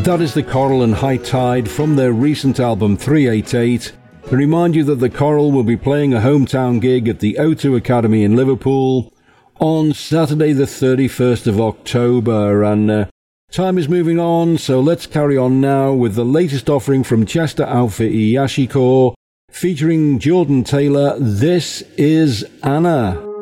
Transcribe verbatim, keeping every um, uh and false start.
That is the Coral and High Tide from their recent album three eighty-eight. To remind you that the Coral will be playing a hometown gig at the O two Academy in Liverpool on Saturday the thirty-first of October, and uh, time is moving on, so let's carry on now with the latest offering from Chester outfit Yashiko, featuring Jordan Taylor. This is Anna.